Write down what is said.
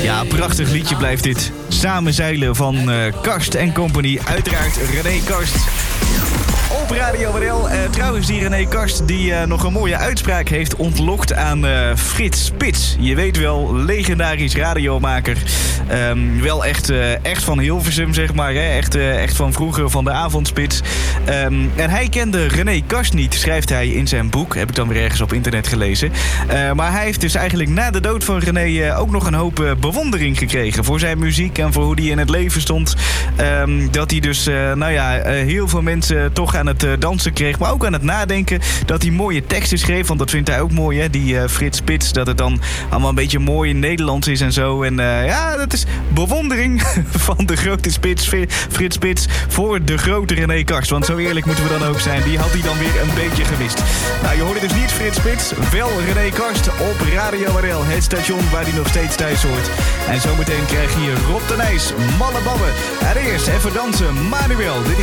Ja, prachtig liedje blijft dit. Samen zeilen van Karst & Company. Uiteraard René Karst. Op Radio WNL. Trouwens, die René Karst die nog een mooie uitspraak heeft ontlokt aan Frits Spits. Je weet wel, legendarisch radiomaker. Wel echt van Hilversum, zeg maar. Hè? Echt van vroeger, van de avondspits. En hij kende René Karst niet, schrijft hij in zijn boek. Heb ik dan weer ergens op internet gelezen. Maar hij heeft dus eigenlijk na de dood van René ook nog een hoop bewondering gekregen voor zijn muziek en voor hoe hij in het leven stond. Dat hij dus, heel veel mensen toch aan het dansen kreeg, maar ook aan het nadenken. Dat hij mooie teksten schreef, want dat vindt hij ook mooi, hè? Die Frits Spits, dat het dan allemaal een beetje mooi in Nederlands is en zo. En dat is bewondering van de grote spits, Frits Spits, voor de grote René Karst. Want zo eerlijk moeten we dan ook zijn, die had hij dan weer een beetje gemist. Nou, je hoorde dus niet Frits Spits, wel René Karst op Radio WNL, het station waar hij nog steeds thuis hoort. En zometeen krijg je hier Rob de Nijs, Malle Babbe. En eerst even dansen, Manuel.